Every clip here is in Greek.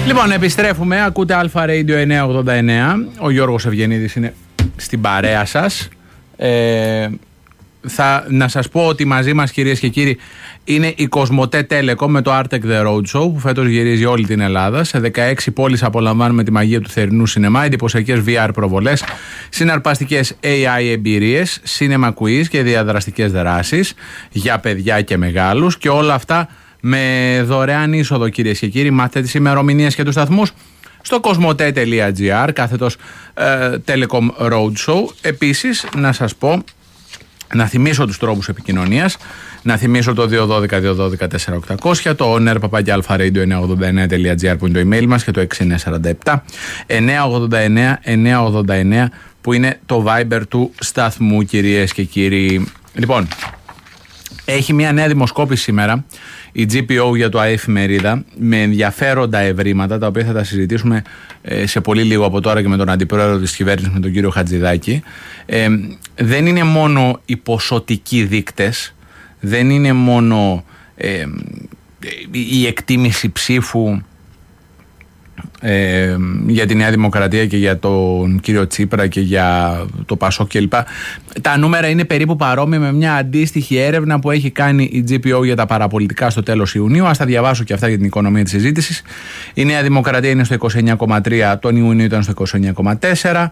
Λοιπόν, επιστρέφουμε. Ακούτε Αλφα Radio 989. Ο Γιώργος Ευγενίδης είναι στην παρέα σας. Να σας πω ότι μαζί μας, κυρίες και κύριοι, είναι η Κοσμοτέ Telecom με το Artec The Road Show, που φέτος γυρίζει όλη την Ελλάδα. Σε 16 πόλεις απολαμβάνουμε τη μαγεία του θερινού σινεμά, εντυπωσιακές VR προβολές, συναρπαστικές AI εμπειρίες, cinema quiz και διαδραστικές δράσεις για παιδιά και μεγάλους, και όλα αυτά με δωρεάν είσοδο, κυρίες και κύριοι. Μάθετε τις ημερομηνίες και τους σταθμούς στο κοσμοτέ.gr κάθετος Telecom Road Show. Επίσης, να σας πω, να θυμίσω τους τρόπους επικοινωνίας. Να θυμίσω το 212-212-4800, το oner@alpharadio989.gr που είναι το email μας, και το 6947 989 989 που είναι το Viber του σταθμού, κυρίες και κύριοι. Λοιπόν, έχει μια νέα δημοσκόπηση σήμερα η GPO για το ΑΕφημερίδα, με ενδιαφέροντα ευρήματα, τα οποία θα τα συζητήσουμε σε πολύ λίγο από τώρα και με τον αντιπρόεδρο της κυβέρνησης, με τον κύριο Χατζηδάκη. Δεν είναι μόνο οι ποσοτικοί δείκτες, δεν είναι μόνο η εκτίμηση ψήφου για τη Νέα Δημοκρατία και για τον κύριο Τσίπρα και για το Πασόκ κλπ. Τα νούμερα είναι περίπου παρόμοια με μια αντίστοιχη έρευνα που έχει κάνει η GPO για τα παραπολιτικά στο τέλος Ιουνίου. Ας τα διαβάσω και αυτά για την οικονομία της συζήτησης. Η Νέα Δημοκρατία είναι στο 29,3, τον Ιούνιο ήταν στο 29,4.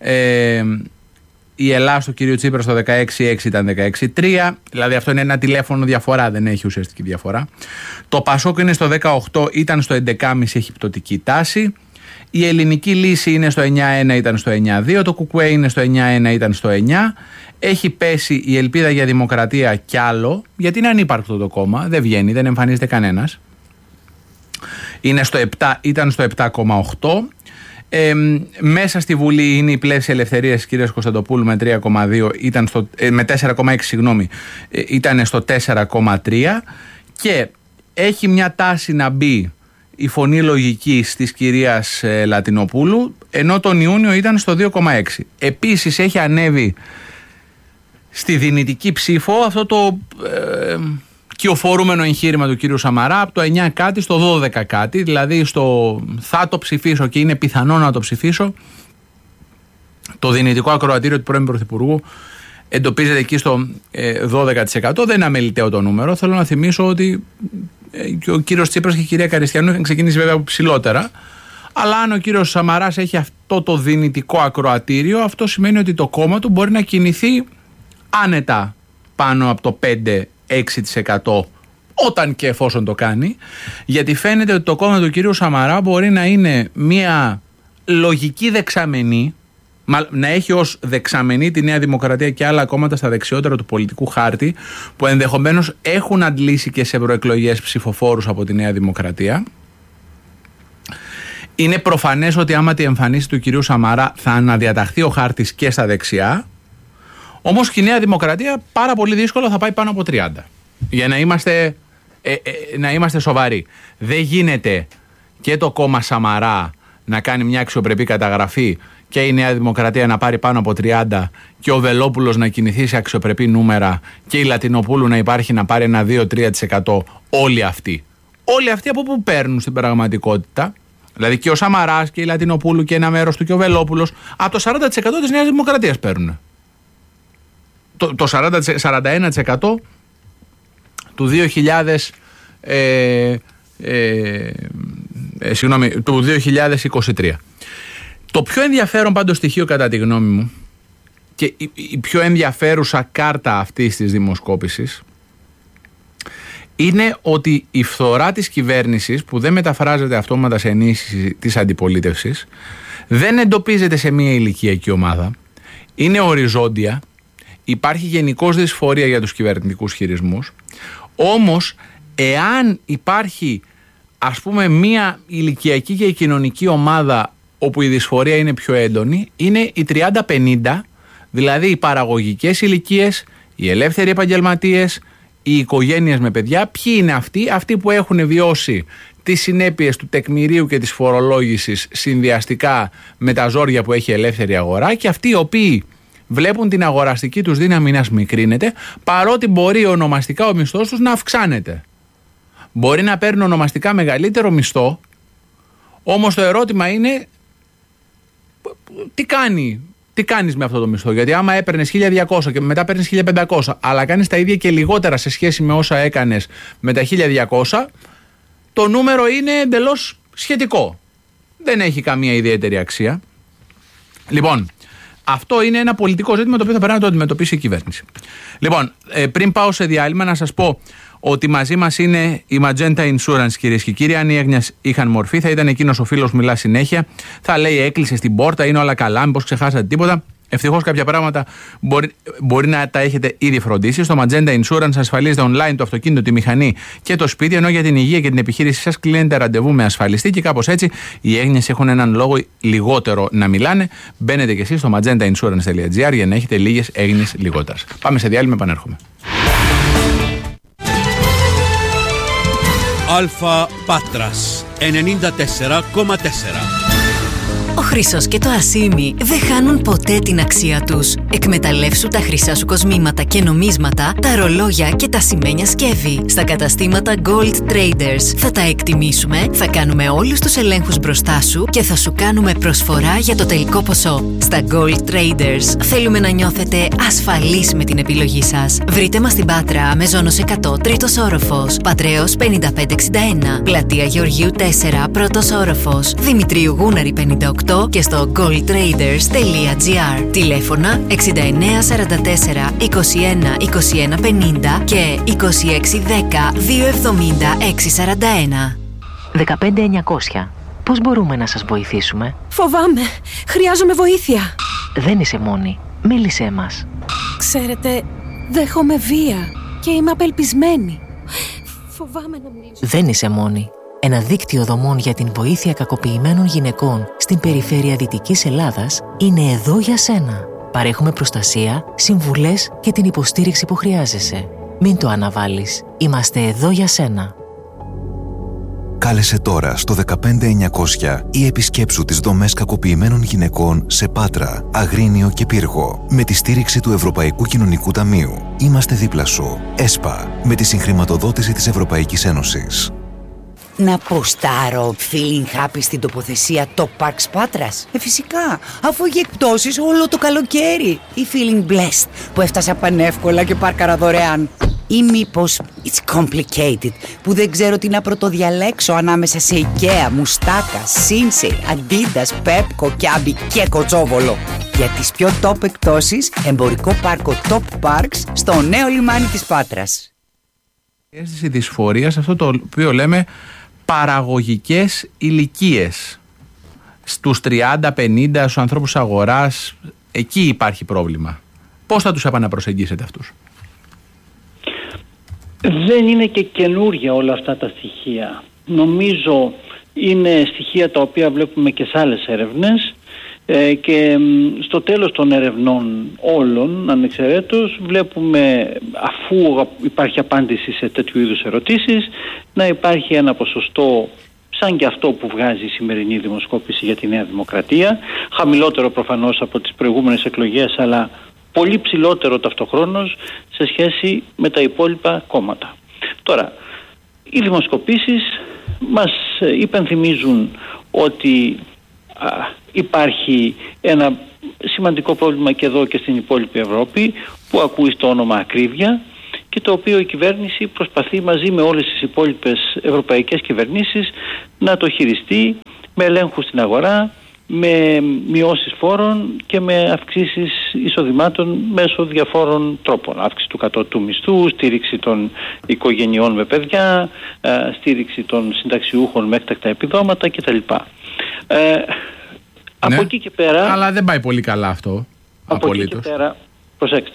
Η Ελλάδα του κυρίου Τσίπρα στο 16,6 ήταν 16,3. Δηλαδή αυτό είναι ένα τηλέφωνο διαφορά, δεν έχει ουσιαστική διαφορά. Το Πασόκ είναι στο 18, ήταν στο 11,5, έχει πτωτική τάση. Η Ελληνική Λύση είναι στο 9,1, ήταν στο 9,2. Το Κουκουέ είναι στο 9,1, ήταν στο 9. Έχει πέσει η Ελπίδα για Δημοκρατία κι άλλο, γιατί είναι ανύπαρκτο το κόμμα, δεν βγαίνει, δεν εμφανίζεται κανένας. Είναι στο 7, ήταν στο 7,8. Μέσα στη Βουλή είναι η Πλεύση Ελευθερίας της κυρίας Κωνσταντοπούλου με 3,2, με 4,6 συγγνώμη, ήταν στο 4,3, και έχει μια τάση να μπει η Φωνή Λογικής της κυρίας Λατινοπούλου, ενώ τον Ιούνιο ήταν στο 2,6. Επίσης έχει ανέβει στη δυνητική ψήφο αυτό το κυοφορούμενο εγχείρημα του κύριου Σαμαρά, από το 9 κάτι στο 12 κάτι, δηλαδή στο θα το ψηφίσω και είναι πιθανό να το ψηφίσω. Το δυνητικό ακροατήριο του πρώην Πρωθυπουργού εντοπίζεται εκεί στο 12%. Δεν είναι αμεληταίο το νούμερο. Θέλω να θυμίσω ότι και ο κύριος Τσίπρας και η κυρία Καριστιανού είχαν ξεκινήσει βέβαια από ψηλότερα. Αλλά αν ο κύριος Σαμαράς έχει αυτό το δυνητικό ακροατήριο, αυτό σημαίνει ότι το κόμμα του μπορεί να κινηθεί άνετα πάνω από το 5-6% όταν και εφόσον το κάνει, γιατί φαίνεται ότι το κόμμα του κυρίου Σαμαρά μπορεί να είναι μια λογική δεξαμενή, να έχει ως δεξαμενή τη Νέα Δημοκρατία και άλλα κόμματα στα δεξιότερα του πολιτικού χάρτη, που ενδεχομένως έχουν αντλήσει και σε ευρωεκλογές ψηφοφόρους από τη Νέα Δημοκρατία. Είναι προφανές ότι άμα τη εμφανίσει του κυρίου Σαμαρά θα αναδιαταχθεί ο χάρτης και στα δεξιά. Όμως και η Νέα Δημοκρατία πάρα πολύ δύσκολα θα πάει πάνω από 30. Για να είμαστε σοβαροί. Δεν γίνεται και το κόμμα Σαμαρά να κάνει μια αξιοπρεπή καταγραφή και η Νέα Δημοκρατία να πάρει πάνω από 30 και ο Βελόπουλος να κινηθεί σε αξιοπρεπή νούμερα και η Λατινοπούλου να υπάρχει να πάρει ένα 2-3%. Όλοι αυτοί. Όλοι αυτοί από πού παίρνουν στην πραγματικότητα? Δηλαδή και ο Σαμαράς και η Λατινοπούλου και ένα μέρος του και ο Βελόπουλος από το 40% της Νέας Δημοκρατίας παίρνουν. Το 41% του 2023. Το πιο ενδιαφέρον πάντως στοιχείο κατά τη γνώμη μου και η πιο ενδιαφέρουσα κάρτα αυτής της δημοσκόπησης είναι ότι η φθορά της κυβέρνησης, που δεν μεταφράζεται αυτόματα σε ενίσχυση της αντιπολίτευσης, δεν εντοπίζεται σε μία ηλικιακή ομάδα, είναι οριζόντια. Υπάρχει γενικώς δυσφορία για τους κυβερνητικούς χειρισμούς. Όμως, εάν υπάρχει ας πούμε μία ηλικιακή και κοινωνική ομάδα όπου η δυσφορία είναι πιο έντονη, είναι οι 30-50, δηλαδή οι παραγωγικές ηλικίες, οι ελεύθεροι επαγγελματίες, οι οικογένειες με παιδιά. Ποιοι είναι αυτοί? Αυτοί που έχουν βιώσει τις συνέπειες του τεκμηρίου και της φορολόγησης συνδυαστικά με τα ζόρια που έχει η ελεύθερη αγορά, και αυτοί οι οποίοι βλέπουν την αγοραστική τους δύναμη να σμικρύνεται, παρότι μπορεί ονομαστικά ο μισθός τους να αυξάνεται. Μπορεί να παίρνουν ονομαστικά μεγαλύτερο μισθό, Όμως το ερώτημα είναι τι κάνεις με αυτό το μισθό. Γιατί άμα έπαιρνες 1.200 και μετά παίρνεις 1.500, αλλά κάνεις τα ίδια και λιγότερα σε σχέση με όσα έκανες με τα 1.200, το νούμερο είναι εντελώς σχετικό. Δεν έχει καμία ιδιαίτερη αξία. Λοιπόν, αυτό είναι ένα πολιτικό ζήτημα το οποίο θα πρέπει να το αντιμετωπίσει η κυβέρνηση. Λοιπόν, πριν πάω σε διάλειμμα, να σας πω ότι μαζί μας είναι η Magenta Insurance, κυρίες και κύριοι. Αν οι έγνοιες είχαν μορφή, θα ήταν εκείνος ο φίλος που μιλά συνέχεια. Θα λέει έκλεισε στην πόρτα, είναι όλα καλά, μήπως ξεχάσατε τίποτα. Ευτυχώς κάποια πράγματα μπορεί να τα έχετε ήδη φροντίσει. Στο Magenta Insurance ασφαλίζετε online το αυτοκίνητο, τη μηχανή και το σπίτι, ενώ για την υγεία και την επιχείρησή σας κλείνετε ραντεβού με ασφαλιστή και κάπως έτσι οι έγνοιες έχουν έναν λόγο λιγότερο να μιλάνε. Μπαίνετε κι εσείς στο magentainsurance.gr για να έχετε λίγες έγνοιες λιγότερες. Πάμε σε διάλειμμα, επανέρχομαι. Αλφα Πάτρας 94,4. Ο χρυσός και το αρσίμι δεν χάνουν ποτέ την αξία τους. Εκμεταλλεύσου τα χρυσά σου κοσμήματα και νομίσματα, τα ρολόγια και τα σημαίνια σκεύη. Στα καταστήματα Gold Traders θα τα εκτιμήσουμε, θα κάνουμε όλους τους ελέγχους μπροστά σου και θα σου κάνουμε προσφορά για το τελικό ποσό. Στα Gold Traders θέλουμε να νιώθετε ασφαλείς με την επιλογή σας. Βρείτε μας στην Πάτρα, Μεζόνος 100, τρίτος όροφος, Πατρέως 5561, Πλατεία Γεωργίου 4, πρώτος όροφος, Δημητρίου Γούναρη 58 και στο goldtraders.gr. Τηλέφωνα 6944 21 21 50 και 2610 270 641. 15900. Πώς μπορούμε να σας βοηθήσουμε? Φοβάμαι. Χρειάζομαι βοήθεια. Δεν είσαι μόνη. Μίλησέ μας. Ξέρετε, δέχομαι βία και είμαι απελπισμένη. Φοβάμαι να μιλήσω. Δεν είσαι μόνη. Ένα δίκτυο δομών για την βοήθεια κακοποιημένων γυναικών στην περιφέρεια Δυτικής Ελλάδας είναι εδώ για σένα. Παρέχουμε προστασία, συμβουλές και την υποστήριξη που χρειάζεσαι. Μην το αναβάλεις. Είμαστε εδώ για σένα. Κάλεσε τώρα στο 15900 ή επισκέψου τις δομές κακοποιημένων γυναικών σε Πάτρα, Αγρίνιο και Πύργο με τη στήριξη του Ευρωπαϊκού Κοινωνικού Ταμείου. Είμαστε δίπλα σου. ΕΣΠΑ, με τη συγχρηματοδότηση της Ευρωπαϊκής Ένωσης. Να ποστάρω feeling happy στην τοποθεσία Top Parks Πάτρας? Φυσικά, αφού έχει εκπτώσεις όλο το καλοκαίρι. Ή feeling blessed που έφτασα πανεύκολα και πάρκαρα δωρεάν. Ή μήπως it's complicated που δεν ξέρω τι να πρωτοδιαλέξω ανάμεσα σε IKEA, Μουστάκα, Sinsei, Adidas, Pepco, Kiabi και Κοτσόβολο. Για τις πιο top εκπτώσεις, εμπορικό πάρκο Top Parks στο νέο λιμάνι της Πάτρας. Η αίσθηση δυσφορίας, αυτό το οποίο λέμε παραγωγικές ηλικίες. Στους 30-50, στους ανθρώπους αγοράς, εκεί υπάρχει πρόβλημα. Πώς θα τους επαναπροσεγγίσετε αυτούς? Δεν είναι και καινούργια όλα αυτά τα στοιχεία. Νομίζω είναι στοιχεία τα οποία βλέπουμε και σε άλλες έρευνες και στο τέλος των ερευνών όλων ανεξαιρέτως βλέπουμε, αφού υπάρχει απάντηση σε τέτοιου είδους ερωτήσεις, να υπάρχει ένα ποσοστό σαν και αυτό που βγάζει η σημερινή δημοσκόπηση για τη Νέα Δημοκρατία, χαμηλότερο προφανώς από τις προηγούμενες εκλογές, αλλά πολύ ψηλότερο ταυτοχρόνως σε σχέση με τα υπόλοιπα κόμματα. Τώρα, οι δημοσκοπήσεις μας υπενθυμίζουν ότι υπάρχει ένα σημαντικό πρόβλημα και εδώ και στην υπόλοιπη Ευρώπη που ακούει στο όνομα ακρίβεια και το οποίο η κυβέρνηση προσπαθεί μαζί με όλες τις υπόλοιπες ευρωπαϊκές κυβερνήσεις να το χειριστεί με ελέγχους στην αγορά, με μειώσεις φόρων και με αυξήσεις εισοδημάτων μέσω διαφόρων τρόπων. Αύξηση του κατώτατου μισθού, στήριξη των οικογενειών με παιδιά, στήριξη των συνταξιούχων με έκτακτα επιδόματα κτλ. Από εκεί και πέρα... Αλλά δεν πάει πολύ καλά αυτό. Από απολύτως. εκεί και πέρα, προσέξτε.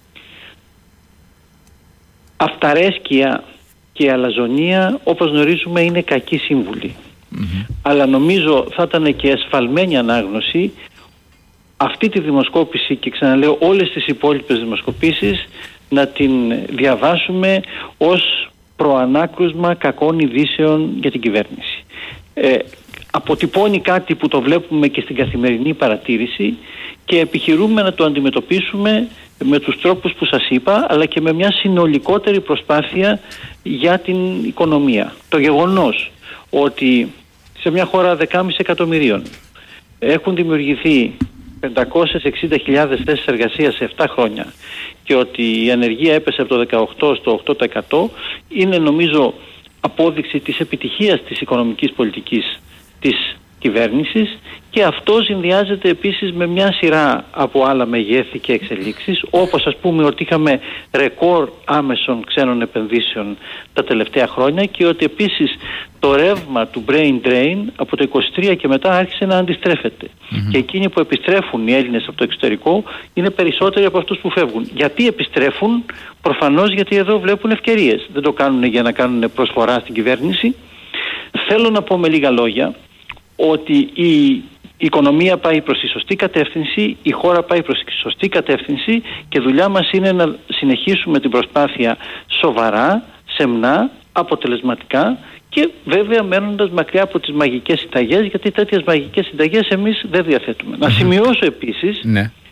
Αυταρέσκεια και αλαζονία, όπως γνωρίζουμε, είναι κακή σύμβουλη. Αλλά νομίζω θα ήταν και εσφαλμένη ανάγνωση αυτή τη δημοσκόπηση, και ξαναλέω όλες τις υπόλοιπες δημοσκοπήσεις, να την διαβάσουμε ως προανάκρουσμα κακών ειδήσεων για την κυβέρνηση. Αποτυπώνει κάτι που το βλέπουμε και στην καθημερινή παρατήρηση και επιχειρούμε να το αντιμετωπίσουμε με τους τρόπους που σας είπα, αλλά και με μια συνολικότερη προσπάθεια για την οικονομία. Το γεγονός ότι σε μια χώρα 10,5 εκατομμυρίων. Έχουν δημιουργηθεί 560.000 θέσεις εργασίας σε 7 χρόνια και ότι η ανεργία έπεσε από το 18% στο 8%, είναι νομίζω απόδειξη της επιτυχίας της οικονομικής πολιτικής της κυβέρνησης, και αυτό συνδυάζεται επίσης με μια σειρά από άλλα μεγέθη και εξελίξεις, όπως ας πούμε ότι είχαμε ρεκόρ άμεσων ξένων επενδύσεων τα τελευταία χρόνια και ότι επίσης το ρεύμα του brain drain από το 23 και μετά άρχισε να αντιστρέφεται. Και εκείνοι που επιστρέφουν, οι Έλληνες από το εξωτερικό, είναι περισσότεροι από αυτούς που φεύγουν. Γιατί επιστρέφουν? Προφανώς γιατί εδώ βλέπουν ευκαιρίες. Δεν το κάνουν για να κάνουν προσφορά στην κυβέρνηση. Θέλω να πω με λίγα λόγια ότι η οικονομία πάει προς τη σωστή κατεύθυνση, η χώρα πάει προς τη σωστή κατεύθυνση και δουλειά μας είναι να συνεχίσουμε την προσπάθεια σοβαρά, σεμνά, αποτελεσματικά και βέβαια μένοντας μακριά από τις μαγικές συνταγές, γιατί τέτοιες μαγικές συνταγές εμείς δεν διαθέτουμε. Να σημειώσω επίσης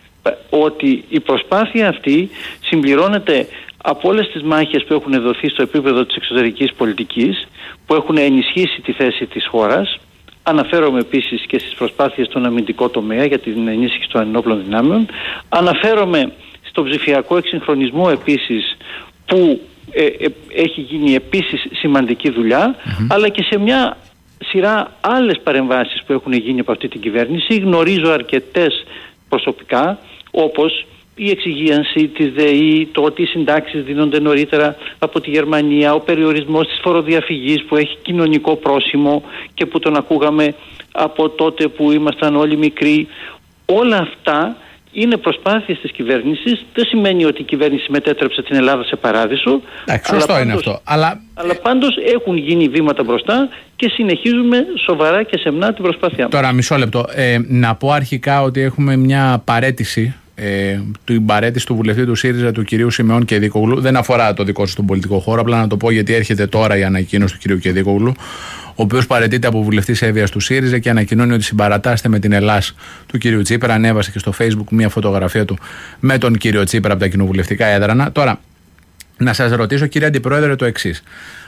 ότι η προσπάθεια αυτή συμπληρώνεται από όλες τις μάχες που έχουν δοθεί στο επίπεδο της εξωτερικής πολιτικής, που έχουν ενισχύσει τη θέση της χώρας. Αναφέρομαι επίσης και στις προσπάθειες στον αμυντικό τομέα για την ενίσχυση των ενόπλων δυνάμεων. Αναφέρομαι στον ψηφιακό εξυγχρονισμό επίσης, που έχει γίνει επίσης σημαντική δουλειά, αλλά και σε μια σειρά άλλες παρεμβάσεις που έχουν γίνει από αυτή την κυβέρνηση. Γνωρίζω αρκετές προσωπικά, όπως η εξυγίανση της ΔΕΗ, το ότι οι συντάξεις δίνονται νωρίτερα από τη Γερμανία, ο περιορισμός της φοροδιαφυγής που έχει κοινωνικό πρόσημο και που τον ακούγαμε από τότε που ήμασταν όλοι μικροί. Όλα αυτά είναι προσπάθειες της κυβέρνησης. Δεν σημαίνει ότι η κυβέρνηση μετέτρεψε την Ελλάδα σε παράδεισο. Σωστό είναι αυτό. Αλλά πάντως έχουν γίνει βήματα μπροστά και συνεχίζουμε σοβαρά και σεμνά την προσπάθειά μας. Τώρα μισό λεπτό. Να πω αρχικά ότι έχουμε μια παρέτηση. Την παρέτηση του βουλευτή του ΣΥΡΙΖΑ, του κυρίου Σιμεών Κεδίκογλου. Δεν αφορά το δικό σας τον πολιτικό χώρο, απλά να το πω γιατί έρχεται τώρα η ανακοίνωση του κυρίου Κεδίκογλου, ο οποίος παρετείται από βουλευτής έβειας του ΣΥΡΙΖΑ και ανακοινώνει ότι συμπαρατάσσεται με την Ελλάς του κυρίου Τσίπρα. Ανέβασε και στο Facebook μια φωτογραφία του με τον κύριο Τσίπρα από τα κοινοβουλευτικά έδρανα. Τώρα, να σας ρωτήσω, κύριε Αντιπρόεδρε, το εξής.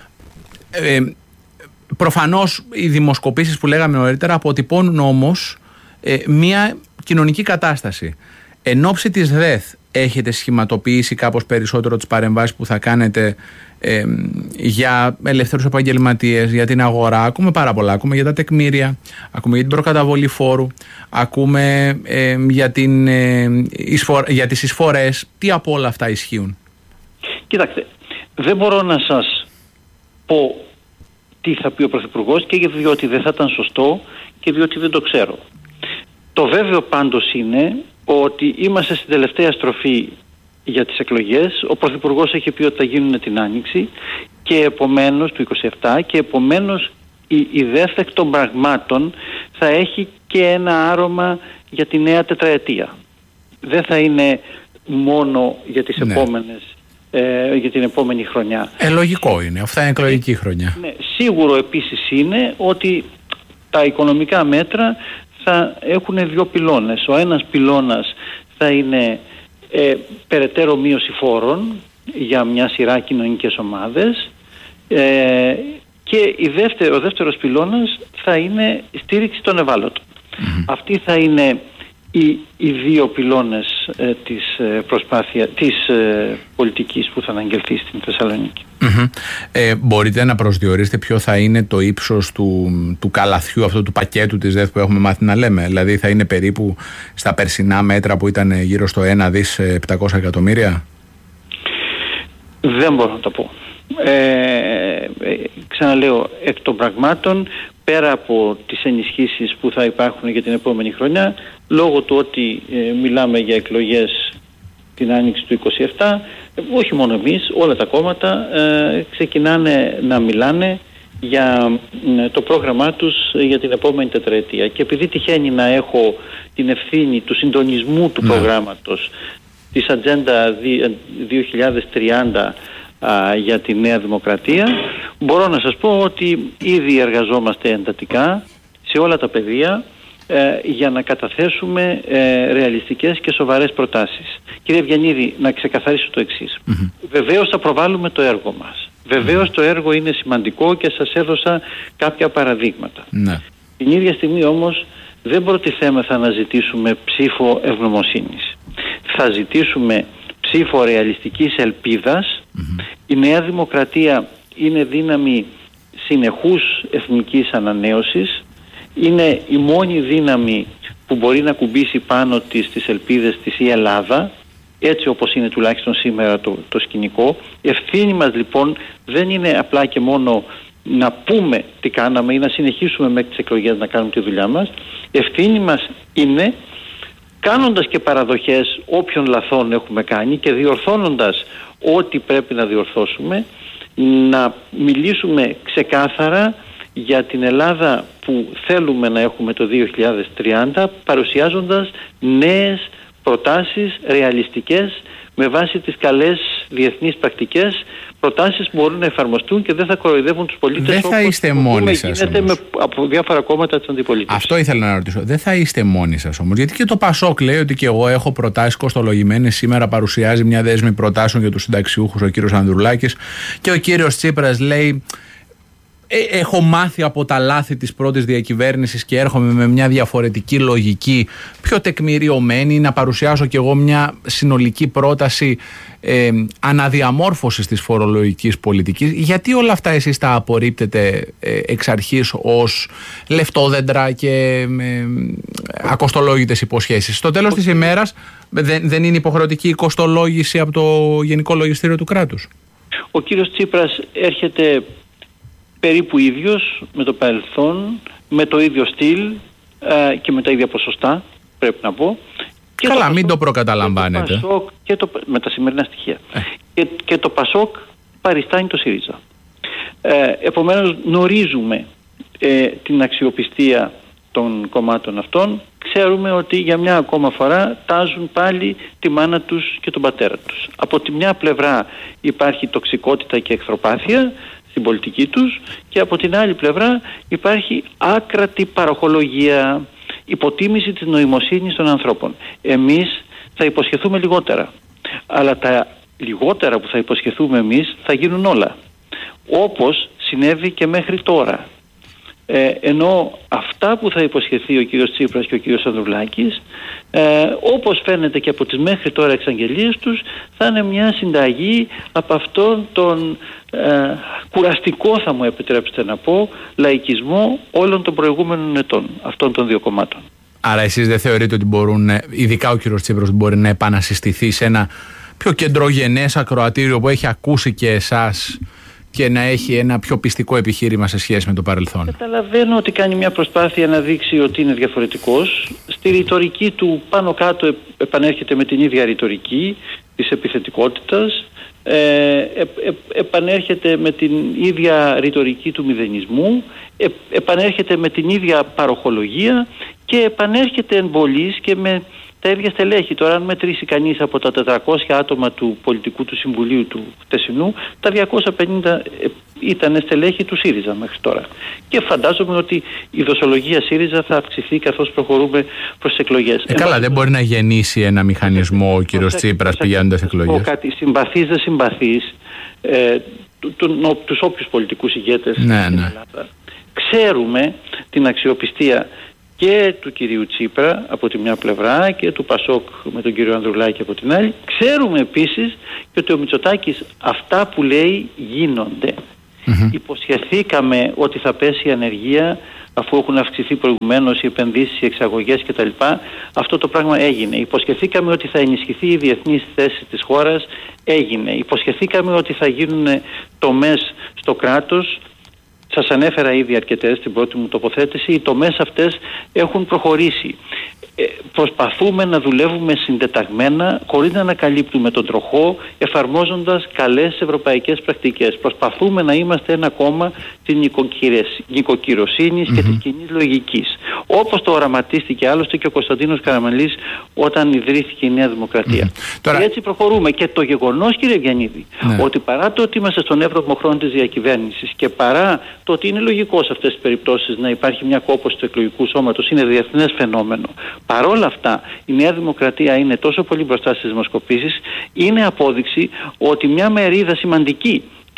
Προφανώς οι δημοσκοπήσεις που λέγαμε νωρίτερα αποτυπώνουν όμως μια κοινωνική κατάσταση. Εν ώψη της ΔΕΘ έχετε σχηματοποιήσει κάπως περισσότερο τις παρεμβάσεις που θα κάνετε για ελεύθερους επαγγελματίες, για την αγορά? Ακούμε πάρα πολλά. Ακούμε για τα τεκμήρια, ακούμε για την προκαταβολή φόρου, ακούμε για τις εισφορές. Τι από όλα αυτά ισχύουν? Κοιτάξτε, δεν μπορώ να σας πω τι θα πει ο Πρωθυπουργός, και διότι δεν θα ήταν σωστό και διότι δεν το ξέρω. Το βέβαιο πάντως είναι ότι είμαστε στην τελευταία στροφή για τις εκλογές. Ο Πρωθυπουργός έχει πει ότι θα γίνουν την Άνοιξη και επομένως του 27, και επομένως η ΔΕΘ εκ των πραγμάτων θα έχει και ένα άρωμα για τη νέα τετραετία. Δεν θα είναι μόνο για τις επόμενες, για την επόμενη χρονιά. Λογικό είναι, αυτά είναι εκλογική χρονιά. Ναι, σίγουρο επίσης είναι ότι τα οικονομικά μέτρα θα έχουν δύο πυλώνες. Ο ένας πυλώνας θα είναι περαιτέρω μείωση φόρων για μια σειρά κοινωνικές ομάδες, και ο δεύτερος πυλώνας θα είναι η στήριξη των ευάλωτων. Αυτοί θα είναι οι δύο πυλώνες της πολιτικής που θα αναγγελθεί στην Θεσσαλονίκη. Μπορείτε να προσδιορίσετε ποιο θα είναι το ύψος του καλαθιού αυτού του πακέτου της ΔΕΘ που έχουμε μάθει να λέμε? Δηλαδή θα είναι περίπου στα περσινά μέτρα που ήταν γύρω στο 1 δις 700 εκατομμύρια? Δεν μπορώ να το πω. Ξαναλέω, εκ των πραγμάτων, πέρα από τις ενισχύσεις που θα υπάρχουν για την επόμενη χρονιά, λόγω του ότι μιλάμε για εκλογές την Άνοιξη του 27, όχι μόνο εμείς, όλα τα κόμματα ξεκινάνε να μιλάνε για το πρόγραμμά τους για την επόμενη τετραετία. Και επειδή τυχαίνει να έχω την ευθύνη του συντονισμού του προγράμματος της Ατζέντα 2030 για τη Νέα Δημοκρατία, μπορώ να σας πω ότι ήδη εργαζόμαστε εντατικά σε όλα τα πεδία για να καταθέσουμε ρεαλιστικές και σοβαρές προτάσεις. Κύριε Ευγενίδη, να ξεκαθαρίσω το εξής. Βεβαίως θα προβάλλουμε το έργο μας. Βεβαίως το έργο είναι σημαντικό και σας έδωσα κάποια παραδείγματα. Ναι. Την ίδια στιγμή όμως δεν προτιθέμεθα να ζητήσουμε ψήφο ευγνωμοσύνης. Θα ζητήσουμε ψήφο ρεαλιστικής ελπίδας. Η Νέα Δημοκρατία είναι δύναμη συνεχούς εθνικής ανανέωσης. Είναι η μόνη δύναμη που μπορεί να κουμπίσει πάνω της τις ελπίδες της η Ελλάδα, έτσι όπως είναι τουλάχιστον σήμερα το σκηνικό. Η ευθύνη μας λοιπόν δεν είναι απλά και μόνο να πούμε τι κάναμε ή να συνεχίσουμε μέχρι τις εκλογές να κάνουμε τη δουλειά μας. Η ευθύνη μας είναι, κάνοντας και παραδοχές όποιων λαθών έχουμε κάνει και διορθώνοντας ό,τι πρέπει να διορθώσουμε, να μιλήσουμε ξεκάθαρα για την Ελλάδα που θέλουμε να έχουμε το 2030, παρουσιάζοντας νέες προτάσεις ρεαλιστικές με βάση τις καλές διεθνείς πρακτικές, προτάσεις που μπορούν να εφαρμοστούν και δεν θα κοροϊδεύουν τους πολίτες. Δεν θα είστε μόνοι σας όμως. Από διάφορα κόμματα της αντιπολίτευσης. Αυτό ήθελα να ρωτήσω. Δεν θα είστε μόνοι σας όμως. Γιατί και το Πασόκ λέει ότι και εγώ έχω προτάσεις κοστολογημένες. Σήμερα παρουσιάζει μια δέσμη προτάσεων για τους συνταξιούχους ο κύριος Ανδρουλάκης και ο κύριος Τσίπρας λέει: έχω μάθει από τα λάθη της πρώτης διακυβέρνησης και έρχομαι με μια διαφορετική λογική, πιο τεκμηριωμένη, να παρουσιάσω κι εγώ μια συνολική πρόταση αναδιαμόρφωσης της φορολογικής πολιτικής. Γιατί όλα αυτά εσείς τα απορρίπτετε εξ αρχής ως λεφτόδεντρα και ακοστολόγητες υποσχέσεις? Στο τέλος της ημέρας δεν είναι υποχρεωτική η κοστολόγηση από το Γενικό Λογιστήριο του κράτους? Ο κύριος Τσίπρας έρχεται περίπου ίδιος με το παρελθόν, με το ίδιο στυλ και με τα ίδια ποσοστά, πρέπει να πω. Και καλά, το μην το προκαταλαμβάνετε. Με τα σημερινά στοιχεία. Και το Πασόκ παριστάνει το ΣΥΡΙΖΑ. Επομένως γνωρίζουμε την αξιοπιστία των κομμάτων αυτών. Ξέρουμε ότι για μια ακόμα φορά τάζουν πάλι τη μάνα τους και τον πατέρα τους. Από τη μια πλευρά υπάρχει τοξικότητα και εχθροπάθεια στην πολιτική τους και από την άλλη πλευρά υπάρχει άκρατη παροχολογία, υποτίμηση της νοημοσύνης των ανθρώπων. Εμείς θα υποσχεθούμε λιγότερα, αλλά τα λιγότερα που θα υποσχεθούμε εμείς θα γίνουν όλα, όπως συνέβη και μέχρι τώρα. Ενώ αυτά που θα υποσχεθεί ο κύριος Τσίπρας και ο κύριος Ανδρουλάκης, όπως φαίνεται και από τις μέχρι τώρα εξαγγελίες τους, θα είναι μια συνταγή από αυτόν τον κουραστικό, θα μου επιτρέψετε να πω, λαϊκισμό όλων των προηγούμενων ετών αυτών των δύο κομμάτων. Άρα εσείς δεν θεωρείτε ότι μπορούν, ειδικά ο κύριος Τσίπρας, μπορεί να επανασυστηθεί σε ένα πιο κεντρογενές ακροατήριο που έχει ακούσει και εσάς και να έχει ένα πιο πιστικό επιχείρημα σε σχέση με το παρελθόν? Καταλαβαίνω ότι κάνει μια προσπάθεια να δείξει ότι είναι διαφορετικός. Στη ρητορική του πάνω κάτω επανέρχεται με την ίδια ρητορική της επιθετικότητας, επανέρχεται με την ίδια ρητορική του μηδενισμού, επανέρχεται με την ίδια παροχολογία και επανέρχεται εν πολλοίς και με τα ίδια στελέχη. Τώρα, αν μετρήσει κανείς από τα 400 άτομα του πολιτικού του συμβουλίου του χτεσινού, τα 250 ήταν στελέχη του ΣΥΡΙΖΑ μέχρι τώρα. Και φαντάζομαι ότι η δοσολογία ΣΥΡΙΖΑ θα αυξηθεί καθώς προχωρούμε προς εκλογές. Καλά, δεν μπορεί να γεννήσει ένα μηχανισμό ο κύριος Τσίπρας πηγαίνοντας εκλογές. Κάτι συμπαθής δεν συμπαθής, τους όποιους πολιτικούς ηγέτες στην Ελλάδα. Ξέρουμε την αξιοπιστία και του κυρίου Τσίπρα από τη μια πλευρά και του Πασόκ με τον κύριο Ανδρουλάκη από την άλλη. Ξέρουμε επίσης και ότι ο Μητσοτάκης αυτά που λέει γίνονται. Υποσχεθήκαμε ότι θα πέσει η ανεργία αφού έχουν αυξηθεί προηγουμένως οι επενδύσεις, οι εξαγωγές κτλ. Αυτό το πράγμα έγινε. Υποσχεθήκαμε ότι θα ενισχυθεί η διεθνής θέση της χώρας. Έγινε. Υποσχεθήκαμε ότι θα γίνουν τομές στο κράτος. Σας ανέφερα ήδη αρκετές στην πρώτη μου τοποθέτηση. Οι τομές αυτές έχουν προχωρήσει. Προσπαθούμε να δουλεύουμε συντεταγμένα, χωρίς να ανακαλύπτουμε τον τροχό, εφαρμόζοντας καλές ευρωπαϊκές πρακτικές. Προσπαθούμε να είμαστε ένα κόμμα της νοικοκυροσύνης και της κοινής λογικής. Όπως το οραματίστηκε άλλωστε και ο Κωνσταντίνος Καραμανλής όταν ιδρύθηκε η Νέα Δημοκρατία. Τώρα... Και έτσι προχωρούμε. Και το γεγονός, κύριε Βιαννίδη, ότι παρά το ότι είμαστε στον 7ο χρόνο της διακυβέρνησης και παρά το ότι είναι λογικό σε αυτές τις περιπτώσεις να υπάρχει μια κόπωση του εκλογικού σώματος, είναι διεθνές φαινόμενο. Παρόλα αυτά, η Νέα Δημοκρατία είναι τόσο πολύ μπροστά στις δημοσκοπήσεις, είναι απόδειξη ότι μια μερίδα σημαντική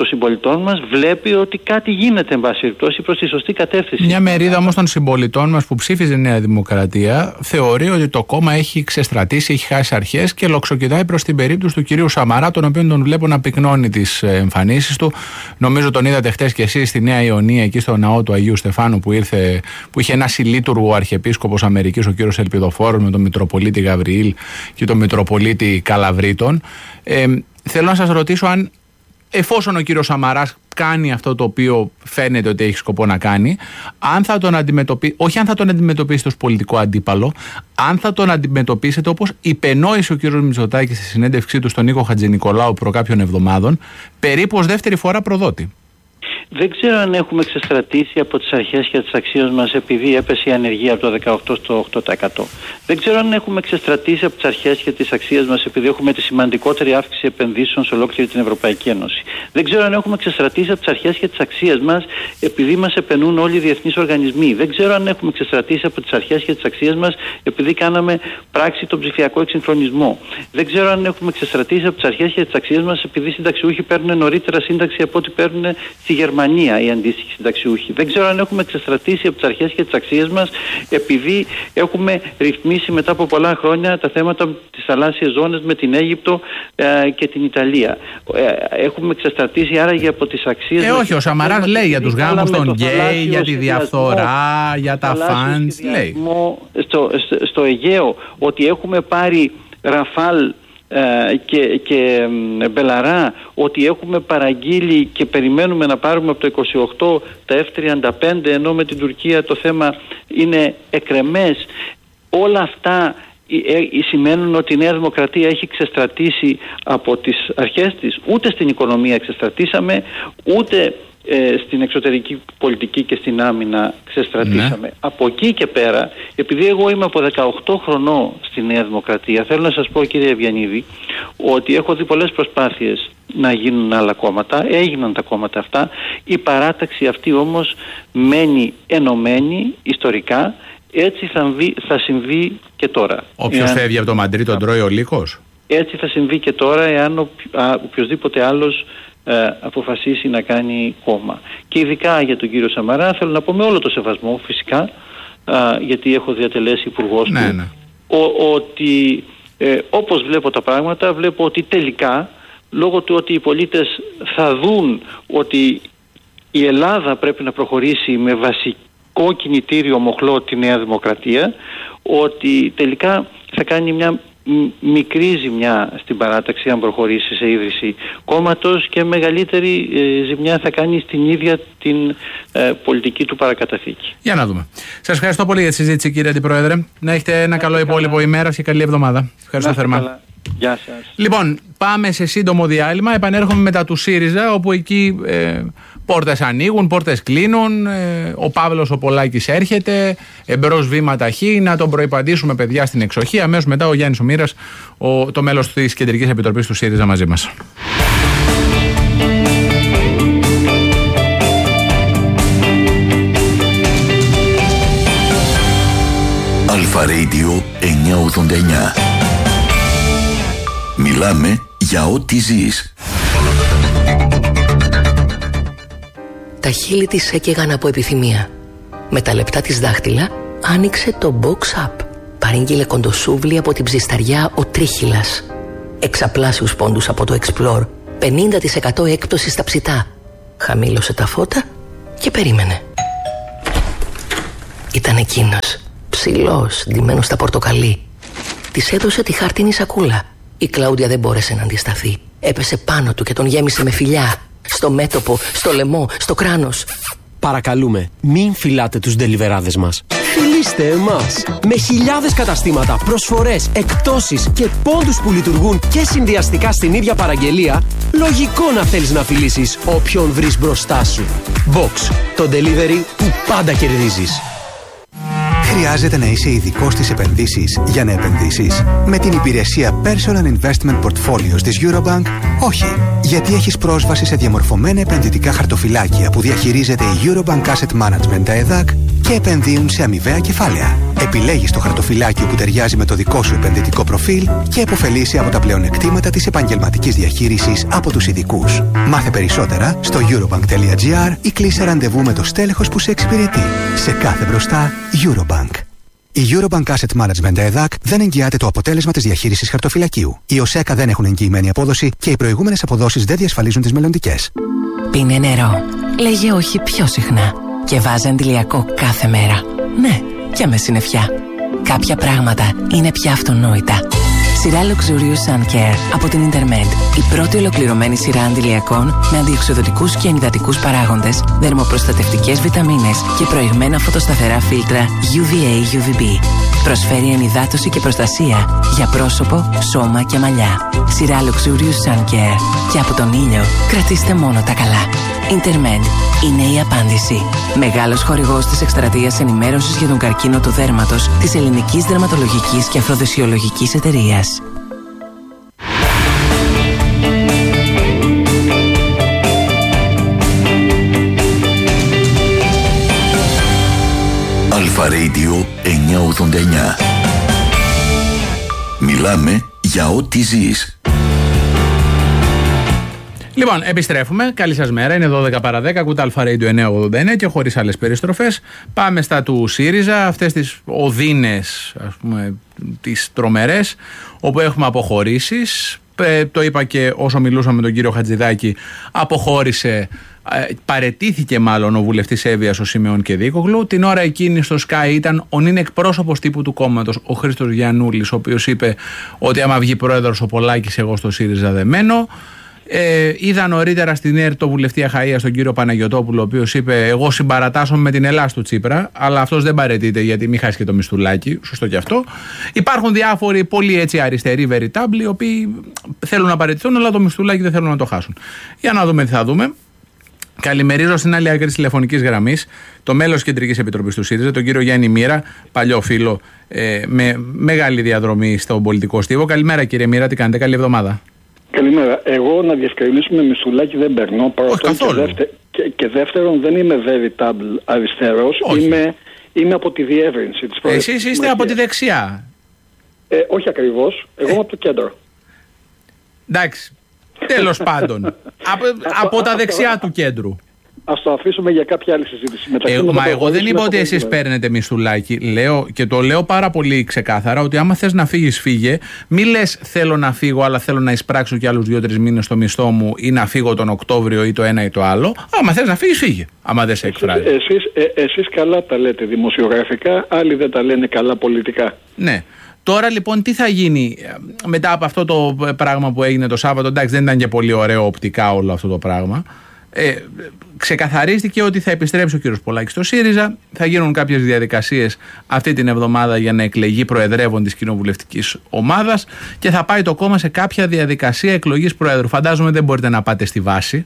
των συμπολιτών μας βλέπει ότι κάτι γίνεται εν πάση περιπτώσει προς τη σωστή κατεύθυνση. Μια μερίδα όμως των συμπολιτών μας που ψήφιζε Νέα Δημοκρατία θεωρεί ότι το κόμμα έχει ξεστρατήσει, έχει χάσει αρχές και λοξοκοιτάει προς την περίπτωση του κυρίου Σαμαρά, τον οποίο τον βλέπω να πυκνώνει τις εμφανίσεις του. Νομίζω τον είδατε χτες και εσείς στη Νέα Ιωνία, εκεί στο ναό του Αγίου Στεφάνου, που είχε ένα συλλήτουργο αρχιεπίσκοπος Αμερικής, ο κύριος Ελπιδοφόρος, με τον Μητροπολίτη Γαβριήλ και τον Μητροπολίτη Καλαβρίτων. Θέλω να σας ρωτήσω αν, εφόσον ο κύριος Σαμαράς κάνει αυτό το οποίο φαίνεται ότι έχει σκοπό να κάνει, αν θα τον όχι αν θα τον αντιμετωπίσετε ως πολιτικό αντίπαλο, αν θα τον αντιμετωπίσετε όπως υπενόησε ο κύριος Μητσοτάκης στη συνέντευξή του στον Νίκο Χατζηνικολάου προ κάποιων εβδομάδων, περίπου ως δεύτερη φορά προδότη. Δεν ξέρω αν έχουμε ξεστρατήσει από τις αρχές και τις αξίες μας επειδή έπεσε η ανεργία από το 18% στο 8%. Δεν ξέρω αν έχουμε ξεστρατήσει από τις αρχές και τις αξίες μας επειδή έχουμε τη σημαντικότερη αύξηση επενδύσεων σε ολόκληρη την Ευρωπαϊκή Ένωση. Δεν ξέρω αν έχουμε ξεστρατήσει από τις αρχές και τις αξίες μας επειδή μας επενούν όλοι οι διεθνείς οργανισμοί. Δεν ξέρω αν έχουμε ξεστρατήσει από τις αρχές και τις αξίες μας επειδή κάναμε πράξη τον ψηφιακό εξυγχρονισμό. Δεν ξέρω αν έχουμε ξεστρατήσει από τις αρχές και τις αξίες μας επειδή οι συνταξιούχοι παίρνουν νωρίτερα σύνταξη από ό,τι παίρνουν στη Γερμανία οι αντίστοιχοι συνταξιούχοι. Δεν ξέρω αν έχουμε ξεστρατήσει από τις αρχές και τις αξίες μας επειδή έχουμε ρυθμίσει μετά από πολλά χρόνια τα θέματα της θαλάσσιας ζώνης με την Αίγυπτο και την Ιταλία. Έχουμε ξεστρατήσει άραγε από τις αξίες μας. Όχι, ο Σαμαράς λέει για τους γάμους των γκέι, για τη διαφθορά, για τα φαντς. Λέει. Στο Αιγαίο ότι έχουμε πάρει Ραφάλ και Μπελαρά, ότι έχουμε παραγγείλει και περιμένουμε να πάρουμε από το 28 τα F-35, ενώ με την Τουρκία το θέμα είναι εκρεμές. Όλα αυτά σημαίνουν ότι η Νέα Δημοκρατία έχει ξεστρατήσει από τις αρχές της. Ούτε στην οικονομία ξεστρατήσαμε, ούτε στην εξωτερική πολιτική και στην άμυνα ξεστρατήσαμε. Ναι. Από εκεί και πέρα, επειδή εγώ είμαι από 18 χρονών στη Νέα Δημοκρατία, θέλω να σας πω, κύριε Ευγενίδη, ότι έχω δει πολλές προσπάθειες να γίνουν άλλα κόμματα, έγιναν τα κόμματα αυτά, η παράταξη αυτή όμως μένει ενωμένη ιστορικά. Έτσι θα συμβεί και τώρα. Όποιος φεύγει από το Μαντρί τον τρώει ο λύκος. Έτσι θα συμβεί και τώρα εάν οποιοδήποτε άλλος αποφασίσει να κάνει κόμμα. Και ειδικά για τον κύριο Σαμαρά θέλω να πω με όλο το σεβασμό φυσικά, γιατί έχω διατελέσει υπουργός του, ναι. Ότι όπως βλέπω τα πράγματα, βλέπω ότι τελικά λόγω του ότι οι πολίτες θα δουν ότι η Ελλάδα πρέπει να προχωρήσει με βασικό κινητήριο μοχλό τη Νέα Δημοκρατία, ότι τελικά θα κάνει μια μικρή ζημιά στην παράταξη αν προχωρήσει σε ίδρυση κόμματος και μεγαλύτερη ζημιά θα κάνει στην ίδια την πολιτική του παρακαταθήκη. Για να δούμε. Σας ευχαριστώ πολύ για τη συζήτηση, κύριε Αντιπρόεδρε. Να έχετε ένα καλό υπόλοιπο ημέρας και καλή εβδομάδα. Ευχαριστώ θερμά. Καλά. Γεια σας. Λοιπόν, πάμε σε σύντομο διάλειμμα. Επανέρχομαι μετά του ΣΥΡΙΖΑ, όπου εκεί πόρτες ανοίγουν, πόρτες κλείνουν. Ο Παύλος ο Πολάκης έρχεται. Εμπρός βήμα ταχύ. Να τον προϋπαντήσουμε, παιδιά, στην εξοχή. Αμέσως μετά ο Γιάννης ο Μοίρας, το μέλος της Κεντρικής Επιτροπής του ΣΥΡΙΖΑ, μαζί μας. Αλφα Radio 989. Μιλάμε για ό,τι ζεις. Τα χείλη της έκαιγαν από επιθυμία. Με τα λεπτά της δάχτυλα άνοιξε το Box Up. Παρήγγειλε κοντοσούβλι από την ψισταριά ο Τρίχυλας. Εξαπλάσιους πόντους από το Explore. 50% έκπτωση στα ψητά. Χαμήλωσε τα φώτα και περίμενε. Ήταν εκείνος, ψηλός, ντυμένος στα πορτοκαλί. Της έδωσε τη χάρτινη σακούλα. Η Κλάουδια δεν μπόρεσε να αντισταθεί. Έπεσε πάνω του και τον γέμισε με φιλιά. Στο μέτωπο, στο λαιμό, στο κράνος. Παρακαλούμε, μην φυλάτε τους ντελιβεράδες μας. Φιλήστε εμάς. Με χιλιάδες καταστήματα, προσφορές, εκπτώσεις και πόντους που λειτουργούν και συνδυαστικά στην ίδια παραγγελία, λογικό να θέλεις να φιλήσεις όποιον βρεις μπροστά σου. Box, το delivery που πάντα κερδίζεις. Χρειάζεται να είσαι ειδικός στις επενδύσεις για να επενδύσεις? Με την υπηρεσία Personal Investment Portfolios της Eurobank, όχι. Γιατί έχεις πρόσβαση σε διαμορφωμένα επενδυτικά χαρτοφυλάκια που διαχειρίζεται η Eurobank Asset Management ΕΔΑΚ και και επενδύουν σε αμοιβαία κεφάλαια. Επιλέγεις το χαρτοφυλάκιο που ταιριάζει με το δικό σου επενδυτικό προφίλ και επωφελείσαι από τα πλεονεκτήματα της επαγγελματικής διαχείρισης από τους ειδικούς. Μάθε περισσότερα στο eurobank.gr ή κλείσε ραντεβού με το στέλεχος που σε εξυπηρετεί. Σε κάθε μπροστά, Eurobank. Η Eurobank Asset Management EDAC δεν εγγυάται το αποτέλεσμα της διαχείρισης χαρτοφυλακίου. Οι ΟΣΕΚΑ δεν έχουν εγγυημένη απόδοση και οι προηγούμενες αποδόσεις δεν διασφαλίζουν τις μελλοντικές. Πίνε νερό. Λέγε όχι πιο συχνά. Και βάζε αντιλιακό κάθε μέρα. Ναι, και με συννεφιά. Κάποια πράγματα είναι πια αυτονόητα. Σειρά Luxurious Sun Care από την Intermed. Η πρώτη ολοκληρωμένη σειρά αντιλιακών με αντιοξυδοτικούς και ενυδατικούς παράγοντες, δερμοπροστατευτικές βιταμίνες και προηγμένα φωτοσταθερά φίλτρα UVA-UVB. Προσφέρει ενυδάτωση και προστασία για πρόσωπο, σώμα και μαλλιά. Σειρά Luxurious Sun Care. Και από τον ήλιο κρατήστε μόνο τα καλά. Intermed είναι η απάντηση. Μεγάλος χορηγός της εκστρατείας ενημέρωσης για τον καρκίνο του δέρματος της Ελληνικής Δερματολογικής και Αφροδεσιολογικής Εταιρείας. Αλφα Radio 989. Μιλάμε για ό,τι ζεις. Λοιπόν, επιστρέφουμε. Καλή σας μέρα. Είναι 12 παρά 10. Ακούτε Αλφα Radio 989 και χωρίς άλλες περιστροφές. Πάμε στα του ΣΥΡΙΖΑ. Αυτές τις οδύνες, ας πούμε, τις τρομερές, όπου έχουμε αποχωρήσεις. Το είπα και όσο μιλούσαμε με τον κύριο Χατζηδάκη. Αποχώρησε, παραιτήθηκε μάλλον ο βουλευτής Εύβοιας, ο Σιμεών Κεδίκογλου. Την ώρα εκείνη στο Sky ήταν ο νυν εκπρόσωπος τύπου του κόμματος, ο Χρήστος Γιαννούλης, ο οποίος είπε ότι άμα βγει πρόεδρος ο Πολάκης, εγώ στο ΣΥΡΙΖΑ δεν μένω. Είδα νωρίτερα στην ΕΡΤ το βουλευτή Αχαΐας, τον κύριο Παναγιωτόπουλο, ο οποίος είπε: εγώ συμπαρατάσσομαι με την Ελλάς του Τσίπρα, αλλά αυτός δεν παραιτείται γιατί μην χάσει και το μισθουλάκι. Σωστό και αυτό. Υπάρχουν διάφοροι πολύ έτσι αριστεροί veritable, οι οποίοι θέλουν να παραιτηθούν, αλλά το μισθουλάκι δεν θέλουν να το χάσουν. Για να δούμε τι θα δούμε. Καλημερίζω στην άλλη άκρη της τηλεφωνικής γραμμής το μέλος της Κεντρικής Επιτροπής του ΣΥΡΙΖΑ, τον κύριο Γιάννη Μοίρα, παλιό φίλο με μεγάλη διαδρομή στον πολιτικό στίβο. Καλημέρα, κύριε Μοίρα, τι κάνετε, καλή εβδομάδα. Καλημέρα. Εγώ να διευκρινίσουμε, μισθουλάκι δεν παίρνω. Και δεύτερον, δεν είμαι veritable αριστερός. Είμαι από τη διεύρυνση της Προεδρίας. Εσείς είστε από τη δεξιά. Όχι ακριβώς. Εγώ είμαι από το κέντρο. Εντάξει. Τέλος πάντων. Από τα δεξιά του κέντρου. Ας το αφήσουμε για κάποια άλλη συζήτηση. Μα εγώ δεν είπα ότι εσείς παίρνετε μισθουλάκι. Λέω και το λέω πάρα πολύ ξεκάθαρα ότι άμα θες να φύγεις, φύγε. Μη λες θέλω να φύγω, αλλά θέλω να εισπράξω κι άλλους 2-3 μήνες στο μισθό μου ή να φύγω τον Οκτώβριο ή το ένα ή το άλλο. Άμα θες να φύγεις, φύγε. Άμα δεν σε εκφράζει. Εσείς καλά τα λέτε δημοσιογραφικά, άλλοι δεν τα λένε καλά πολιτικά. Ναι. Τώρα λοιπόν τι θα γίνει μετά από αυτό το πράγμα που έγινε το Σάββατο? Εντάξει, δεν ήταν και πολύ ωραίο οπτικά όλο αυτό το πράγμα. Ξεκαθαρίστηκε ότι θα επιστρέψει ο κύριος Πολάκης στο ΣΥΡΙΖΑ. Θα γίνουν κάποιες διαδικασίες αυτή την εβδομάδα για να εκλεγεί προεδρεύον της κοινοβουλευτικής ομάδας και θα πάει το κόμμα σε κάποια διαδικασία εκλογής προέδρου. Φαντάζομαι δεν μπορείτε να πάτε στη βάση.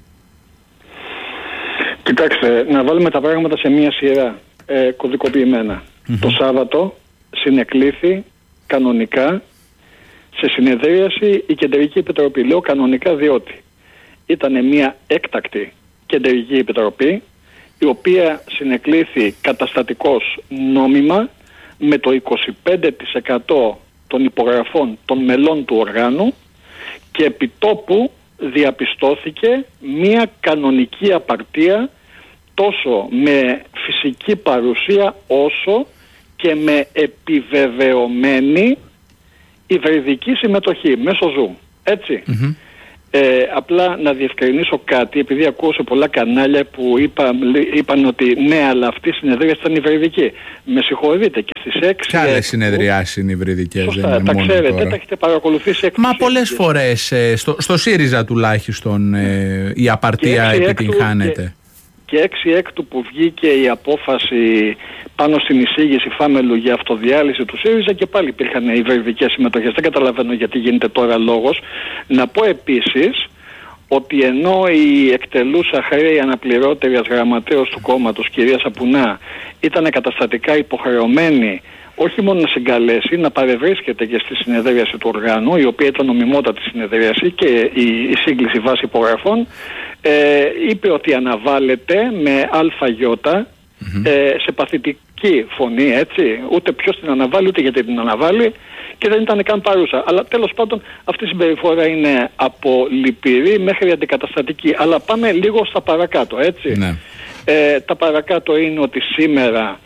Κοιτάξτε, να βάλουμε τα πράγματα σε μία σειρά κωδικοποιημένα. Το Σάββατο συνεκλήθη κανονικά σε συνεδρίαση η Κεντρική Επιτροπή. Λέω κανονικά διότι ήταν μια έκτακτη Κεντρική Επιτροπή η οποία συνεκλήθη καταστατικώς νόμιμα με το 25% των υπογραφών των μελών του οργάνου και επιτόπου διαπιστώθηκε μια κανονική απαρτία τόσο με φυσική παρουσία όσο και με επιβεβαιωμένη υβριδική συμμετοχή μέσω Zoom. Έτσι. Απλά να διευκρινίσω κάτι, επειδή ακούω σε πολλά κανάλια που είπαν ότι ναι, αλλά αυτή η συνεδρία ήταν υβριδική. Με συγχωρείτε, και στις 6... Και άλλες συνεδριάσεις είναι υβριδικές. Σωστά, τα ξέρετε, τώρα. Τα έχετε παρακολουθήσει. Μα πολλές φορές, στο ΣΥΡΙΖΑ τουλάχιστον, η απαρτία επιτυγχάνεται. Και 6 έκτου που βγήκε η απόφαση πάνω στην εισήγηση Φάμελου για αυτοδιάλυση του ΣΥΡΙΖΑ και πάλι υπήρχαν υβριδικές συμμετοχές. Δεν καταλαβαίνω γιατί γίνεται τώρα λόγος. Να πω επίσης ότι ενώ η εκτελούσα χρέη αναπληρώτριας γραμματέως του κόμματος, κυρία Σαπουνά, ήταν καταστατικά υποχρεωμένη όχι μόνο να συγκαλέσει, να παρευρίσκεται και στη συνεδρίαση του οργάνου, η οποία ήταν νομιμότατη συνεδρίαση και η σύγκληση βάση υπογραφών, είπε ότι αναβάλλεται με ΑΙ σε παθητική φωνή, έτσι, ούτε ποιος την αναβάλει, ούτε γιατί την αναβάλει, και δεν ήταν καν παρούσα. Αλλά τέλος πάντων αυτή η συμπεριφορά είναι από λυπηρή μέχρι αντικαταστατική. Αλλά πάμε λίγο στα παρακάτω, έτσι. Ναι. Τα παρακάτω είναι ότι σήμερα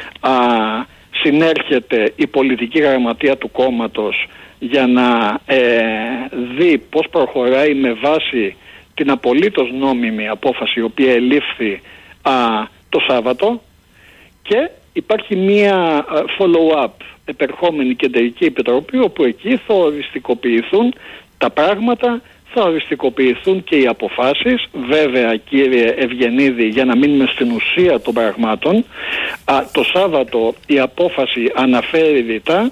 συνέρχεται η πολιτική γραμματεία του κόμματος για να δει πώς προχωράει με βάση την απολύτως νόμιμη απόφαση η οποία ελήφθη το Σάββατο, και υπάρχει μία follow-up επερχόμενη κεντρική επιτροπή, όπου εκεί θα οριστικοποιηθούν τα πράγματα, θα οριστικοποιηθούν και οι αποφάσεις. Βέβαια, κύριε Ευγενίδη, για να μείνουμε στην ουσία των πραγμάτων, το Σάββατο η απόφαση αναφέρει ρητά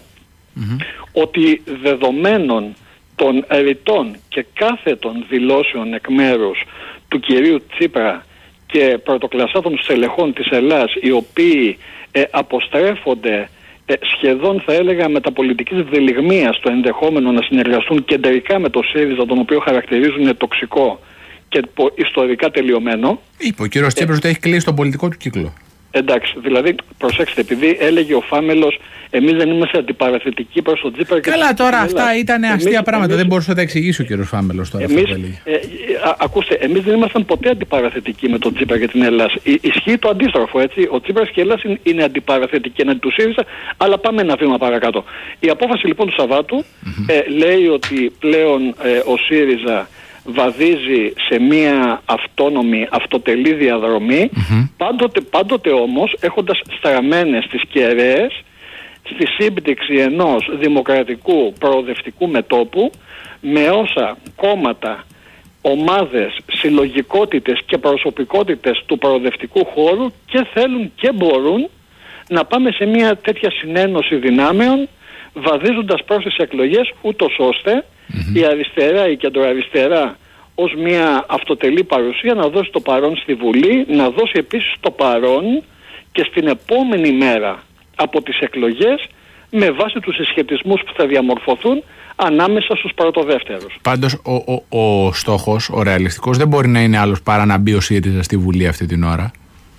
ότι δεδομένων των ρητών και κάθετων δηλώσεων εκ μέρους του κυρίου Τσίπρα και πρωτοκλασσάτων στελεχών της Ελλάδας, οι οποίοι αποστρέφονται σχεδόν, θα έλεγα, μεταπολιτικής δελιγμίας στο ενδεχόμενο να συνεργαστούν κεντρικά με το ΣΥΡΙΖΑ, τον οποίο χαρακτηρίζουν τοξικό και ιστορικά τελειωμένο. Είπε ο κύριος Τσίπρας ότι έχει κλείσει τον πολιτικό του κύκλο. Εντάξει, δηλαδή, προσέξτε, επειδή έλεγε ο Φάμελος, εμείς δεν είμαστε αντιπαραθετικοί προς τον Τσίπρα. Καλά, τώρα αυτά ήταν αστεία πράγματα. Δεν μπορούσε να τα εξηγήσει ο κύριος Φάμελος τώρα. Ακούστε, εμείς δεν ήμασταν ποτέ αντιπαραθετικοί με τον Τσίπρα και την Ελλάδα. Ισχύει το αντίστροφο, έτσι. Ο Τσίπρας και η Ελλάδα είναι αντιπαραθετικοί εναντί του ΣΥΡΙΖΑ, αλλά πάμε ένα βήμα παρακάτω. Η απόφαση λοιπόν του Σαββάτου λέει ότι πλέον ο ΣΥΡΙΖΑ βαδίζει σε μία αυτόνομη, αυτοτελή διαδρομή, πάντοτε όμως έχοντας στραμμένες τις κεραίες στη σύμπτυξη ενός δημοκρατικού προοδευτικού μετώπου με όσα κόμματα, ομάδες, συλλογικότητες και προσωπικότητες του προοδευτικού χώρου και θέλουν και μπορούν να πάμε σε μια τέτοια συνένωση δυνάμεων, βαδίζοντας προς τις εκλογές, ούτως ώστε η αριστερά, η κεντροαριστερά, ως μια αυτοτελή παρουσία να δώσει το παρόν στη Βουλή, να δώσει επίσης το παρόν και στην επόμενη μέρα από τις εκλογές, με βάση τους συσχετισμούς που θα διαμορφωθούν ανάμεσα στους πρωτοδεύτερους. Πάντως ο στόχος, ο ρεαλιστικός, δεν μπορεί να είναι άλλος παρά να μπει ο ΣΥΡΙΖΑ στη Βουλή αυτή την ώρα.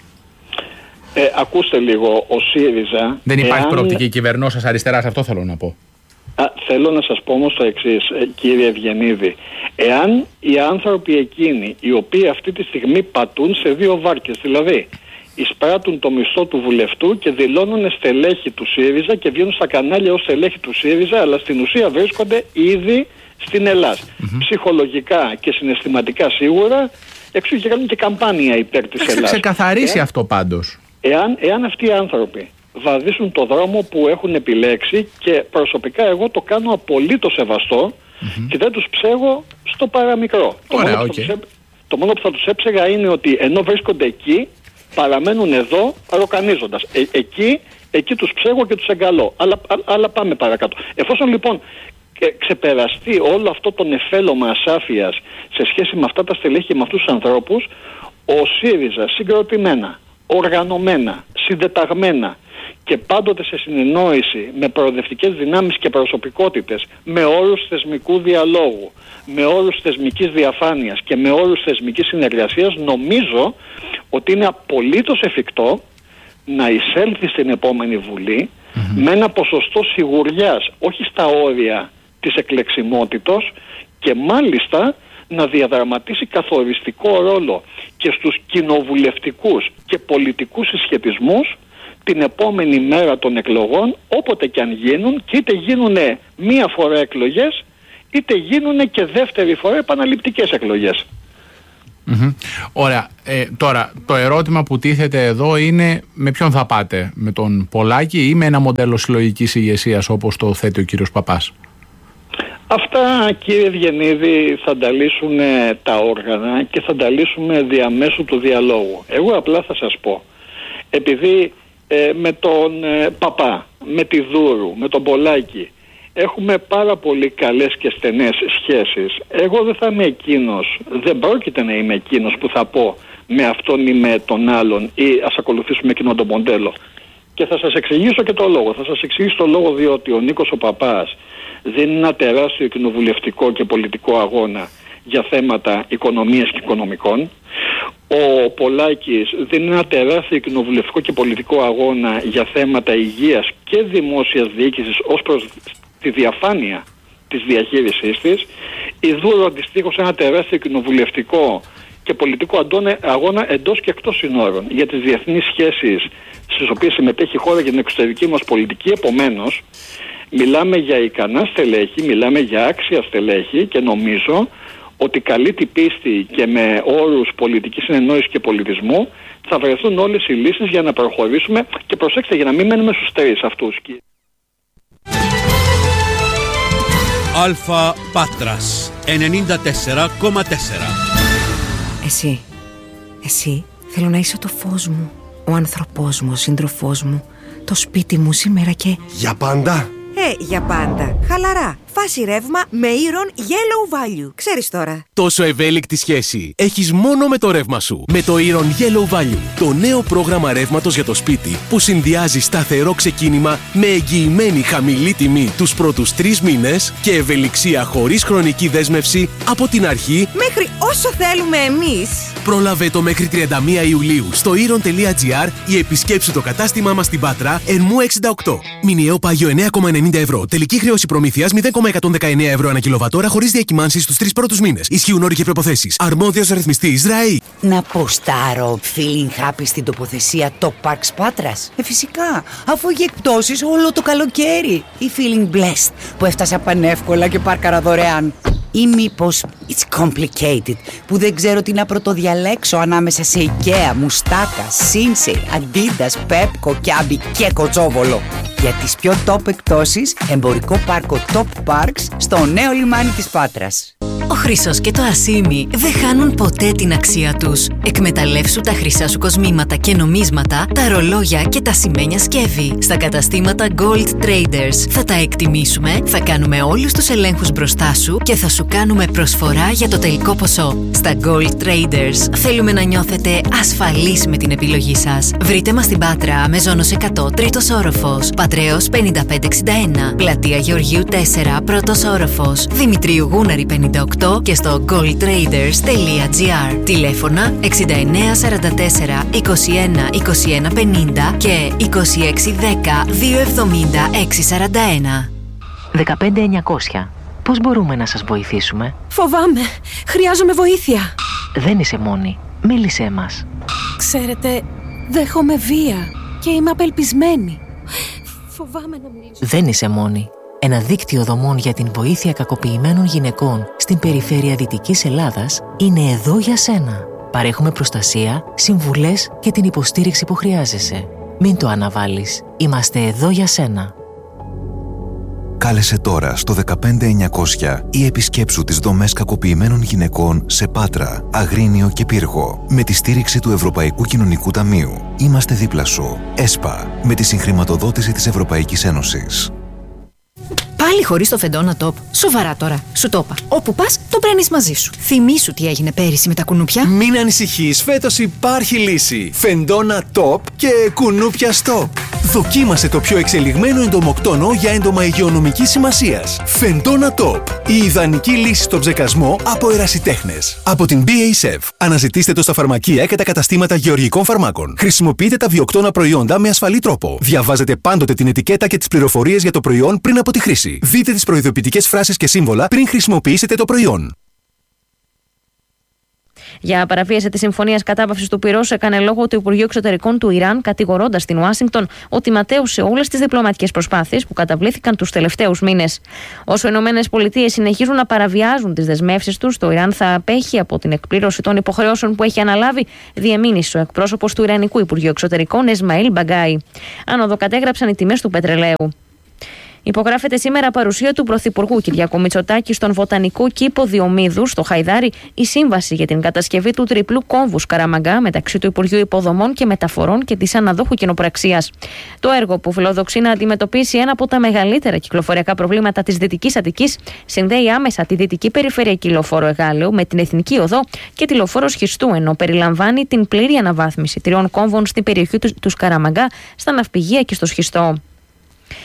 Ακούστε λίγο, ο ΣΥΡΙΖΑ... Δεν υπάρχει προοπτική κυβερνώσας αριστεράς, αυτό θέλω να πω. Θέλω να σας πω όμως το εξής, κύριε Ευγενίδη. Εάν οι άνθρωποι εκείνοι, οι οποίοι αυτή τη στιγμή πατούν σε δύο βάρκες, δηλαδή εισπράττουν το μισθό του βουλευτού και δηλώνουν στελέχη του ΣΥΡΙΖΑ και βγαίνουν στα κανάλια ως στελέχη του ΣΥΡΙΖΑ, αλλά στην ουσία βρίσκονται ήδη στην Ελλάδα. Ψυχολογικά και συναισθηματικά σίγουρα, εξού και κάνουν και καμπάνια υπέρ της Ελλάδας. Θα ξεκαθαρίσει αυτό πάντως. Εάν αυτοί οι άνθρωποι βαδίσουν το δρόμο που έχουν επιλέξει, και προσωπικά εγώ το κάνω απολύτως σεβαστό και δεν τους ψέγω στο παραμικρό. Το μόνο που θα τους έψεγα είναι ότι ενώ βρίσκονται εκεί, παραμένουν εδώ ροκανίζοντας. Εκεί τους ψέγω και τους εγκαλώ. Αλλά πάμε παρακάτω. Εφόσον λοιπόν ξεπεραστεί όλο αυτό το νεφέλωμα ασάφειας σε σχέση με αυτά τα στελέχη και με αυτούς τους ανθρώπους, ο ΣΥΡΙΖΑ συγκροτημένα, οργανωμένα, συντεταγμένα και πάντοτε σε συνεννόηση με προοδευτικές δυνάμεις και προσωπικότητες, με όρους θεσμικού διαλόγου, με όρους θεσμικής διαφάνειας και με όρους θεσμικής συνεργασίας, νομίζω ότι είναι απολύτως εφικτό να εισέλθει στην επόμενη Βουλή με ένα ποσοστό σιγουριάς, όχι στα όρια της εκλεξιμότητος, και μάλιστα να διαδραματίσει καθοριστικό ρόλο και στους κοινοβουλευτικούς και πολιτικούς συσχετισμούς την επόμενη μέρα των εκλογών, όποτε και αν γίνουν, και είτε γίνουν μία φορά εκλογές, είτε γίνουν και δεύτερη φορά επαναληπτικές εκλογές. Ωραία. Τώρα, το ερώτημα που τίθεται εδώ είναι με ποιον θα πάτε, με τον Πολάκη ή με ένα μοντέλο συλλογικής ηγεσίας όπως το θέτει ο κύριος Παπάς? Αυτά, κύριε Ευγενίδη, θα τα λύσουν τα όργανα και θα τα λύσουμε διαμέσου του διαλόγου. Εγώ απλά θα σας πω, επειδή με τον Παπά, με τη Δούρου, με τον Πολάκη έχουμε πάρα πολύ καλές και στενές σχέσεις, εγώ δεν θα είμαι εκείνος, δεν πρόκειται να είμαι εκείνος που θα πω με αυτόν ή με τον άλλον ή ας ακολουθήσουμε εκείνο το μοντέλο. Και θα σας εξηγήσω και το λόγο. Θα σας εξηγήσω το λόγο διότι ο Νίκος ο Παπάς δίνει ένα τεράστιο κοινοβουλευτικό και πολιτικό αγώνα για θέματα οικονομίας και οικονομικών. Ο Πολάκης δίνει ένα τεράστιο κοινοβουλευτικό και πολιτικό αγώνα για θέματα υγείας και δημόσιας διοίκησης ως προς τη διαφάνεια της διαχείρισής της. Η Δούρο αντιστοίχως ένα τεράστιο κοινοβουλευτικό και πολιτικό αγώνα εντός και εκτός συνόρων για τις διεθνείς σχέσεις στις οποίες συμμετέχει η χώρα για την εξωτερική μας πολιτική. Επομένως, μιλάμε για ικανά στελέχη, μιλάμε για άξια στελέχη και νομίζω ότι καλή την πίστη και με όρους πολιτικής συνεννόησης και πολιτισμού θα βρεθούν όλες οι λύσεις για να προχωρήσουμε και προσέξτε για να μην μένουμε στους τρεις αυτούς. Αλφα Πάτρας 94,4. Εσύ θέλω να είσαι το φως μου, ο άνθρωπός μου, ο σύντροφός μου, το σπίτι μου σήμερα και... Για πάντα? Για πάντα. Χαλαρά. Φάση ρεύμα με Iron Yellow Value. Ξέρεις τώρα. Τόσο ευέλικτη σχέση έχεις μόνο με το ρεύμα σου. Με το Iron Yellow Value, το νέο πρόγραμμα ρεύματος για το σπίτι που συνδυάζει σταθερό ξεκίνημα με εγγυημένη χαμηλή τιμή τους πρώτους 3 μήνες και ευελιξία χωρίς χρονική δέσμευση από την αρχή μέχρι όσο θέλουμε εμείς. Πρόλαβε το μέχρι 31 Ιουλίου στο iron.gr ή επισκέψου το κατάστημά μας στην Πάτρα, Ερμού 68. Μηνιαίο πάγιο 9,90 ευρώ. Τελική χρέωση προμήθειας 0,119 ευρώ ανά κιλοβατόρα χωρίς διακυμάνσεις στους 3 πρώτους μήνες. Ισχύουν όροι και προϋποθέσεις. Αρμόδιος ρυθμιστής ΡΑΗ. Να ποστάρω feeling happy στην τοποθεσία Top Parks Πάτρας? Φυσικά, αφού έχει εκπτώσεις όλο το καλοκαίρι. Ή feeling blessed που έφτασα πανεύκολα και πάρκαρα δωρεάν. Ή μήπως it's complicated που δεν ξέρω τι να πρωτοδιαλέξω ανάμεσα σε IKEA, Μουστάκα, Σίνσεϊ, Αντίντας, Πέπκο, Κιάμπι και Κοτσόβολο. Για τις πιο top εκπτώσεις, εμπορικό πάρκο Top Parks στο νέο λιμάνι της Πάτρας. Ο Χρυσός και το Ασίμι δεν χάνουν ποτέ την αξία τους. Εκμεταλλεύσου τα χρυσά σου κοσμήματα και νομίσματα, τα ρολόγια και τα σημαίνια σκεύη. Στα καταστήματα Gold Traders θα τα εκτιμήσουμε, θα κάνουμε όλους τους ελέγχους μπροστά σου και θα σου κάνουμε προσφορά για το τελικό ποσό. Στα Gold Traders θέλουμε να νιώθετε ασφαλείς με την επιλογή σας. Βρείτε μας στην Πάτρα, Μεζόνος 100, τρίτος όροφος, Πατρέως 5561, Πλατεία Γεωργίου 4, πρώτος όροφος, Δημητρίου Γούναρη 58 και στο goldtraders.gr. Τηλέφωνα 6944 21 21 50 και 2610 270 641. 15900. Πώς μπορούμε να σας βοηθήσουμε? Φοβάμαι. Χρειάζομαι βοήθεια. Δεν είσαι μόνη. Μίλησέ μας. Ξέρετε, δέχομαι βία και είμαι απελπισμένη. Φοβάμαι να μιλήσω. Δεν είσαι μόνη. Ένα δίκτυο δομών για την βοήθεια κακοποιημένων γυναικών στην περιφέρεια Δυτικής Ελλάδας είναι εδώ για σένα. Παρέχουμε προστασία, συμβουλές και την υποστήριξη που χρειάζεσαι. Μην το αναβάλεις. Είμαστε εδώ για σένα. Κάλεσε τώρα στο 15900 ή επισκέψου τις δομές κακοποιημένων γυναικών σε Πάτρα, Αγρίνιο και Πύργο. Με τη στήριξη του Ευρωπαϊκού Κοινωνικού Ταμείου. Είμαστε δίπλα σου. ΕΣΠΑ. Με τη συγχρηματοδότηση της Ευρωπαϊκής Ένωσης. Πάλι χωρίς το Φεντόνα Top. Σοβαρά τώρα. Σου το είπα. Όπου πας, το παίρνεις μαζί σου. Θυμήσου τι έγινε πέρυσι με τα κουνούπια. Μην ανησυχείς, φέτος υπάρχει λύση. Φεντόνα Top και κουνούπια Stop. Δοκίμασε το πιο εξελιγμένο εντομοκτόνο για έντομα υγειονομικής σημασίας. Φεντόνα Top. Η ιδανική λύση στον ψεκασμό από ερασιτέχνες. Από την BASF. Αναζητήστε το στα φαρμακεία και τα καταστήματα γεωργικών φαρμάκων. Χρησιμοποιείτε τα βιοκτώνα προϊόντα με ασφαλή τρόπο. Διαβάζετε πάντοτε την ετικέτα και τις πληροφορίες για το προϊόν πριν από τη χρήση. Δείτε τις προειδοποιητικές φράσεις και σύμβολα πριν χρησιμοποιήσετε το προϊόν. Για παραβίαση της συμφωνίας κατάπαυσης του πυρός έκανε λόγο το Υπουργείο Εξωτερικών του Ιράν, κατηγορώντας την Ουάσιγκτον ότι ματαίωσε όλες τις διπλωματικές προσπάθειες που καταβλήθηκαν τους τελευταίους μήνες. Όσο οι ΗΠΑ συνεχίζουν να παραβιάζουν τις δεσμεύσεις τους, το Ιράν θα απέχει από την εκπλήρωση των υποχρεώσεων που έχει αναλάβει, διεμήνυσε ο εκπρόσωπος του Ιρανικού Υπουργείου Εξωτερικών, Εσμαήλ Μπαγκάι. Άνοδο κατέγραψαν οι τιμές του πετρελαίου. Υπογράφεται σήμερα παρουσία του Πρωθυπουργού Κυριάκου Μητσοτάκη στον Βοτανικό Κήπο Διομήδου στο Χαϊδάρι η σύμβαση για την κατασκευή του τριπλού κόμβου Σκαραμαγκά μεταξύ του Υπουργείου Υποδομών και Μεταφορών και της Αναδόχου Κοινοπραξίας. Το έργο, που φιλοδοξεί να αντιμετωπίσει ένα από τα μεγαλύτερα κυκλοφοριακά προβλήματα της Δυτικής Αττικής, συνδέει άμεσα τη Δυτική Περιφερειακή Λεωφόρο Εγάλεου με την Εθνική Οδό και τη Λεωφόρο Σχιστού, ενώ περιλαμβάνει την πλήρη αναβάθμιση 3 κόμβων στην περιοχή του Σκαραμαγκά, στα ναυπηγεία και στο Σχιστό.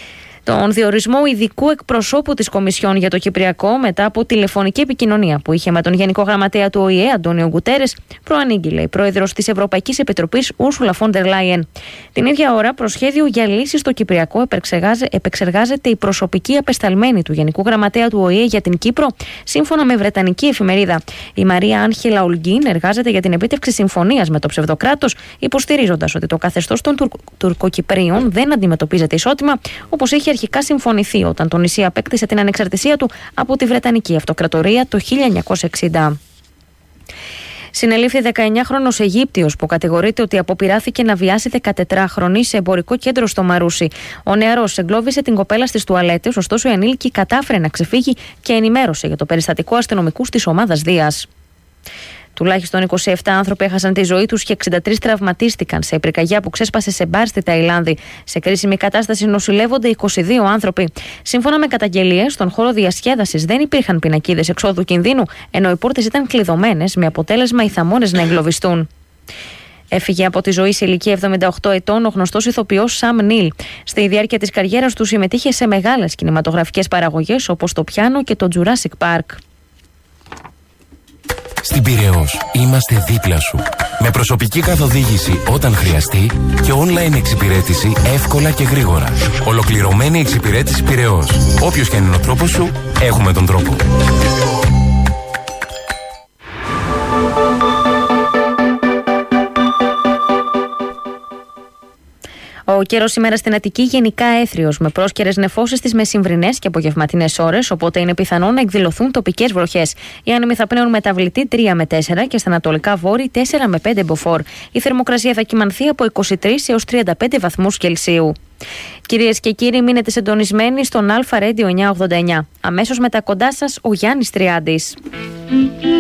τον διορισμό ειδικού εκπροσώπου της Κομισιόν για το Κυπριακό μετά από τηλεφωνική επικοινωνία που είχε με τον Γενικό Γραμματέα του ΟΗΕ, Αντώνιο Γκουτέρες, προανήγγειλε η πρόεδρος της Ευρωπαϊκής Επιτροπής, Ούρσουλα φον ντερ Λάιεν. Την ίδια ώρα, προσχέδιο για λύση στο Κυπριακό επεξεργάζεται η προσωπική απεσταλμένη του Γενικού Γραμματέα του ΟΗΕ για την Κύπρο, σύμφωνα με βρετανική εφημερίδα. Η Μαρία Άγχελα Ολγκίν εργάζεται για την επίτευξη συμφωνίας με το ψευδοκράτος, υποστηρίζοντας ότι το καθεστώς των Τουρκοκυπρίων δεν αντιμετωπίζεται ισότιμα, όπως είχε αρχικά συμφωνηθεί όταν το νησί απέκτησε την ανεξαρτησία του από τη Βρετανική Αυτοκρατορία το 1960. Συνελήφθη 19χρονος Αιγύπτιος που κατηγορείται ότι αποπειράθηκε να βιάσει 14χρονη σε εμπορικό κέντρο στο Μαρούσι. Ο νεαρός εγκλώβησε την κοπέλα στις τουαλέτες, ωστόσο η ανήλικη κατάφερε να ξεφύγει και ενημέρωσε για το περιστατικό αστυνομικούς της ομάδας Δίας. Τουλάχιστον 27 άνθρωποι έχασαν τη ζωή τους και 63 τραυματίστηκαν σε πυρκαγιά που ξέσπασε σε μπαρ στη Ταϊλάνδη. Σε κρίσιμη κατάσταση νοσηλεύονται 22 άνθρωποι. Σύμφωνα με καταγγελίες, στον χώρο διασκέδασης δεν υπήρχαν πινακίδες εξόδου κινδύνου, ενώ οι πόρτες ήταν κλειδωμένες, με αποτέλεσμα οι θαμώνες να εγκλωβιστούν. Έφυγε από τη ζωή σε ηλικία 78 ετών ο γνωστός ηθοποιός Σαμ Νίλ. Στη διάρκεια της καριέρας του συμμετείχε σε μεγάλες κινηματογραφικές παραγωγές όπως το Πιάνο και το Jurassic Park. Στην Πειραιώς είμαστε δίπλα σου. Με προσωπική καθοδήγηση όταν χρειαστεί και online εξυπηρέτηση εύκολα και γρήγορα. Ολοκληρωμένη εξυπηρέτηση Πειραιώς. Όποιος και είναι ο τρόπος σου, έχουμε τον τρόπο. Ο καιρός σήμερα στην Αττική γενικά έθριος, με πρόσκαιρες νεφώσεις στις μεσημβρινές και απογευματινές ώρες, οπότε είναι πιθανό να εκδηλωθούν τοπικές βροχές. Οι άνεμοι θα πνέουν μεταβλητή 3 με 4 και στα ανατολικά βόρη 4 με 5 μποφόρ. Η θερμοκρασία θα κυμανθεί από 23 έως 35 βαθμούς Κελσίου. Κυρίες και κύριοι, μείνετε συντονισμένοι στον Αλφα Radio 989. Αμέσως μετά κοντά σας ο Γιάννης Τριάντης.